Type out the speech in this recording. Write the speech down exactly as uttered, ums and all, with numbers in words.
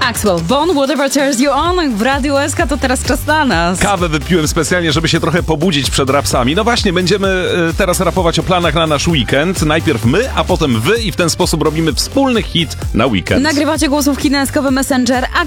Axwell Bone, Whatever Turns You On w Radiu S K, to teraz czas na nas. Kawę wypiłem specjalnie, żeby się trochę pobudzić przed rapsami. No właśnie, będziemy y, teraz rapować o planach na nasz weekend. Najpierw my, a potem wy i w ten sposób robimy wspólny hit na weekend. Nagrywacie głosówki na S K W Messenger, a